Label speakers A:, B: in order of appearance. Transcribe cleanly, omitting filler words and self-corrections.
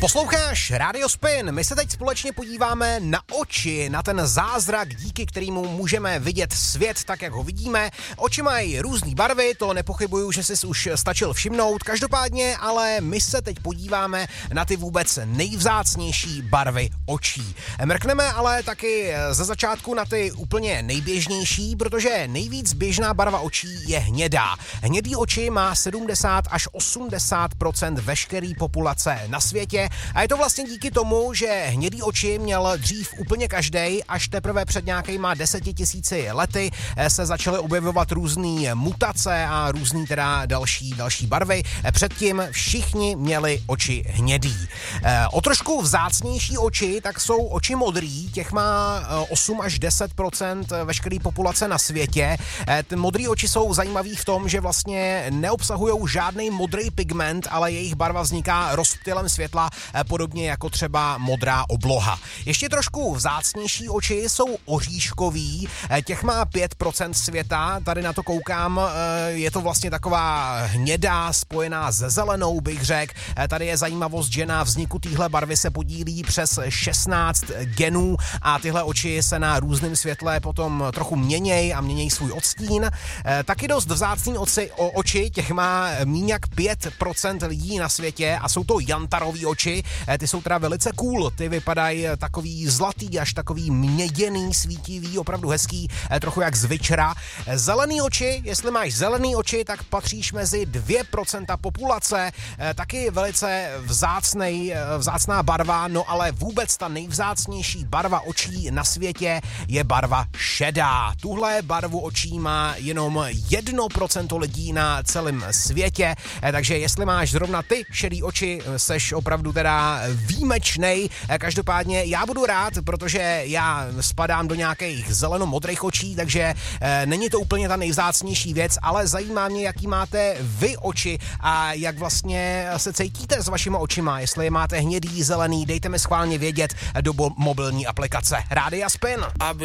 A: Posloucháš Radio Spin, my se teď společně podíváme na oči, na ten zázrak, díky kterému můžeme vidět svět tak, jak ho vidíme. Oči mají různé barvy, to nepochybuju, že jsi už stačil všimnout. Každopádně, ale my se teď podíváme na ty vůbec nejvzácnější barvy očí. Mrkneme ale taky ze začátku na ty úplně nejběžnější, protože nejvíc běžná barva očí je hnědá. Hnědý oči má 70 až 80% veškeré populace na světě. A je to vlastně díky tomu, že hnědý oči měl dřív úplně každej, až teprve před nějakýma 10 000 lety se začaly objevovat různé mutace a různý teda další barvy. Předtím všichni měli oči hnědý. O trošku vzácnější oči, tak jsou oči modrý, těch má 8 až 10% veškeré populace na světě. Ty modrý oči jsou zajímavý v tom, že vlastně neobsahují žádný modrý pigment, ale jejich barva vzniká rozptylem světla, podobně jako třeba modrá obloha. Ještě trošku vzácnější oči jsou oříškový, těch má 5% světa, tady na to koukám, je to vlastně taková hnědá spojená se zelenou, bych řekl. Tady je zajímavost, že na vzniku téhle barvy se podílí přes 16 genů a tyhle oči se na různém světle potom trochu měněj a měněj svůj odstín. Taky dost vzácný oči, těch má míň jak 5% lidí na světě a jsou to jantarový oči. Ty jsou teda velice cool, ty vypadají takový zlatý, až takový měděný, svítivý, opravdu hezký, trochu jak z Witchera. Zelený oči, jestli máš zelený oči, tak patříš mezi 2% populace, taky velice vzácná barva, no ale vůbec ta nejvzácnější barva očí na světě je barva šedá. Tuhle barvu očí má jenom 1% lidí na celém světě, takže jestli máš zrovna ty šedý oči, seš opravdu teda výjimečnej. Každopádně já budu rád, protože já spadám do nějakých zeleno-modrých očí, takže není to úplně ta nejvzácnější věc, ale zajímá mě, jaký máte vy oči a jak vlastně se cítíte s vašimi očima. Jestli je máte hnědý, zelený, dejte mi schválně vědět do mobilní aplikace Rádia Spin.